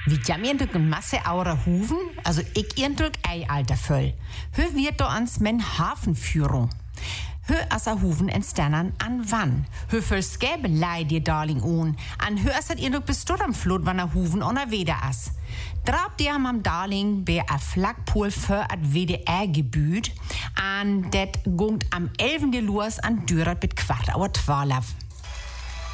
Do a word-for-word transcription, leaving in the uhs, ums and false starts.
Wie jam ihr durch eine Masse aurer Huven, also ich ihr durch ei alter Föll. Hö wird do ans men Hafenführung. Hö as a Huven en Sternern an wann. Hö föll skäbe leid ihr Darling un. An hö as hat ihr durch bist am Flot, wann a Huven on a Weder as. Drab dir am Darling be a Flagpool für at W D R gebüht. An det gungt am elften los an Dürer mit Quart auer Twalaf.